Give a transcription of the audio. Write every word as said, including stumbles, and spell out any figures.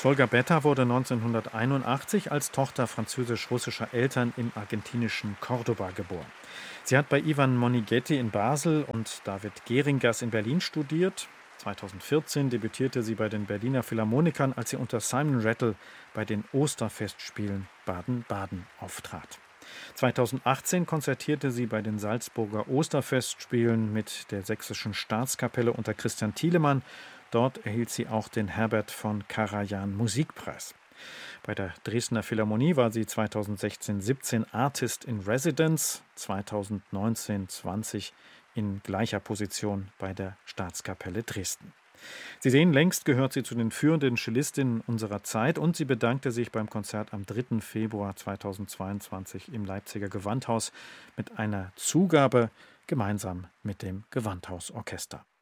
Volker Betta wurde neunzehnhunderteinundachtzig als Tochter französisch-russischer Eltern im argentinischen Córdoba geboren. Sie hat bei Ivan Monighetti in Basel und David Geringers in Berlin studiert. zweitausendvierzehn debütierte sie bei den Berliner Philharmonikern, als sie unter Simon Rattle bei den Osterfestspielen Baden-Baden auftrat. zweitausendachtzehn konzertierte sie bei den Salzburger Osterfestspielen mit der Sächsischen Staatskapelle unter Christian Thielemann. Dort erhielt sie auch den Herbert von Karajan Musikpreis. Bei der Dresdner Philharmonie war sie zweitausendsechzehn siebzehn Artist in Residence, zweitausendneunzehn zwanzig in gleicher Position bei der Staatskapelle Dresden. Sie sehen, längst gehört sie zu den führenden Cellistinnen unserer Zeit und sie bedankte sich beim Konzert am dritten Februar zweitausendzweiundzwanzig im Leipziger Gewandhaus mit einer Zugabe gemeinsam mit dem Gewandhausorchester.